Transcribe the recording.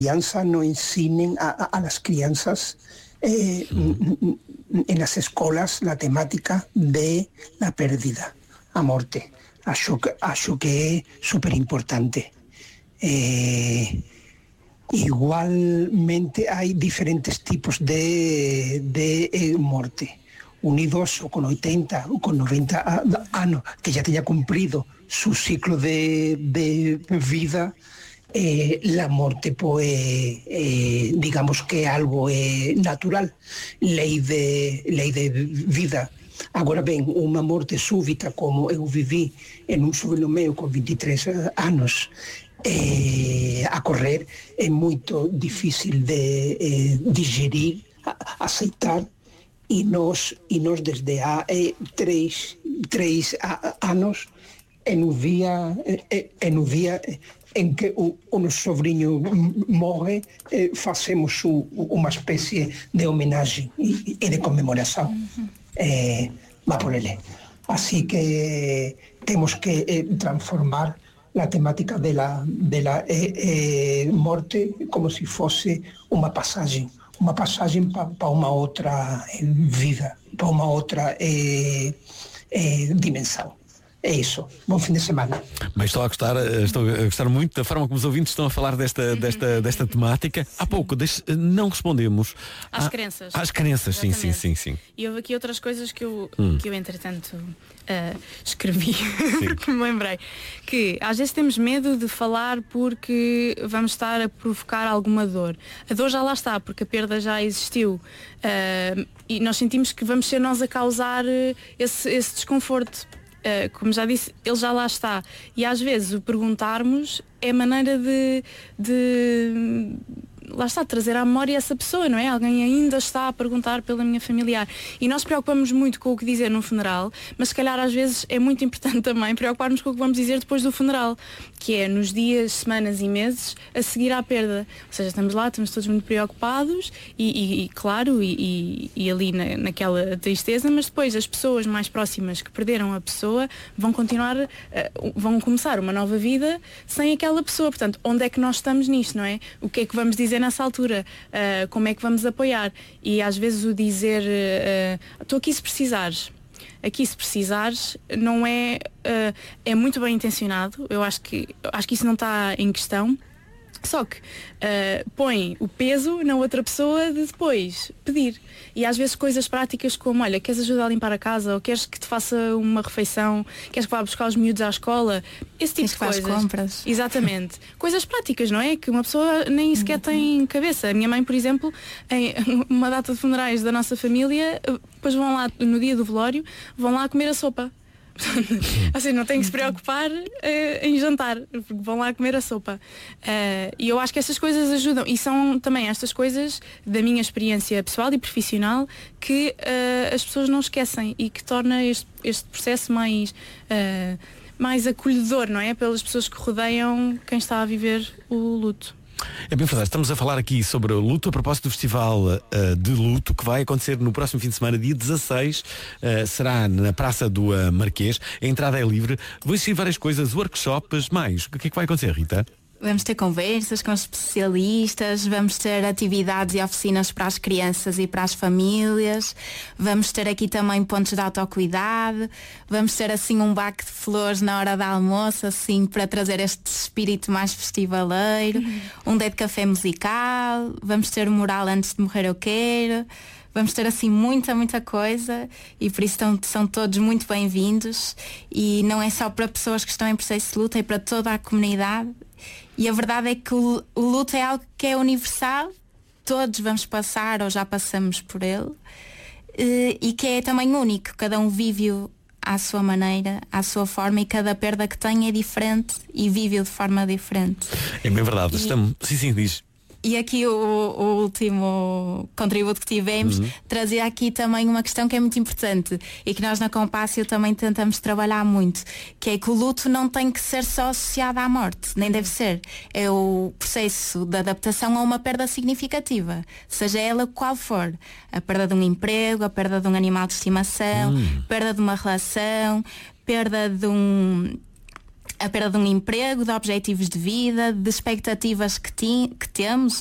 crianças no ensinen a las crianças en las escolas la temática de la pérdida, a morte. Acho que é super importante. Igualmente hay diferentes tipos de morte. Un idoso con 80 o con 90 años que ya tenía cumplido su ciclo de vida, la morte pues digamos que algo natural, lei de vida. Agora ben, unha morte súbita como eu viví en un sobrino meu con 23 anos a correr, é moito difícil de digerir, aceitar, e nós desde há 3 anos no día en que o noso sobrinho morre, facemos unha especie de homenaxe e de conmemoración. Va por ele. Así que temos que transformar la temática de la morte como si fosse uma passagem para uma outra vida, para uma outra dimensão. É isso. Bom fim de semana. Bem, estou a gostar muito da forma como os ouvintes estão a falar desta temática. Há pouco não respondemos às crenças. Às crenças, sim. E houve aqui outras coisas que eu entretanto escrevi, que me lembrei. Que às vezes temos medo de falar porque vamos estar a provocar alguma dor. A dor já lá está, porque a perda já existiu. E nós sentimos que vamos ser nós a causar esse desconforto. Como já disse, ele já lá está. E às vezes o perguntarmos é maneira de lá está, trazer à memória essa pessoa, não é? Alguém ainda está a perguntar pela minha familiar. E nós preocupamos muito com o que dizer no funeral, mas se calhar às vezes é muito importante também preocupar-nos com o que vamos dizer depois do funeral, que é nos dias, semanas e meses a seguir à perda. Ou seja, estamos lá, estamos todos muito preocupados e claro, e ali naquela tristeza, mas depois as pessoas mais próximas que perderam a pessoa vão vão começar uma nova vida sem aquela pessoa. Portanto, onde é que nós estamos nisto, não é? O que é que vamos dizer nessa altura? Como é que vamos apoiar? E às vezes o dizer estou aqui se precisares. Aqui se precisares não é muito bem intencionado. Eu acho que isso não está em questão. Só que põe o peso na outra pessoa de depois pedir. E às vezes coisas práticas como, olha, queres ajudar a limpar a casa? Ou queres que te faça uma refeição? Queres que vá buscar os miúdos à escola? Esse tipo de coisas. Compras. Exatamente. Coisas práticas, não é? Que uma pessoa nem sequer tem cabeça. A minha mãe, por exemplo, em uma data de funerais da nossa família, depois vão lá, no dia do velório, vão lá comer a sopa. Assim, não têm que se preocupar em jantar, porque vão lá comer a sopa. E eu acho que essas coisas ajudam. E são também estas coisas da minha experiência pessoal e profissional que as pessoas não esquecem e que torna este processo mais acolhedor, não é? Pelas pessoas que rodeiam quem está a viver o luto. É bem verdade, estamos a falar aqui sobre o luto a propósito do Festival de Luto que vai acontecer no próximo fim de semana, dia 16, será na Praça do Marquês, a entrada é livre, vão existir várias coisas, workshops, mais, o que é que vai acontecer, Rita? Vamos ter conversas com especialistas, vamos ter atividades e oficinas para as crianças e para as famílias, vamos ter aqui também pontos de autocuidado, vamos ter assim um baque de flores na hora do almoço, assim, para trazer este espírito mais festivaleiro, um day de café musical, vamos ter um mural antes de morrer eu quero. Vamos ter assim muita coisa e por isso são todos muito bem-vindos e não é só para pessoas que estão em processo de luto, é para toda a comunidade. E a verdade é que o luto é algo que é universal, todos vamos passar ou já passamos por ele e que é também único, cada um vive-o à sua maneira, à sua forma e cada perda que tem é diferente e vive-o de forma diferente. É bem verdade, Sim, diz. E aqui o último contributo que tivemos trazia aqui também uma questão que é muito importante e que nós na Compácio também tentamos trabalhar muito, que é que o luto não tem que ser só associado à morte, nem deve ser. É o processo de adaptação a uma perda significativa, seja ela qual for. A perda de um emprego, a perda de um animal de estimação, perda de uma relação, perda de a perda de um emprego, de objetivos de vida, de expectativas que temos,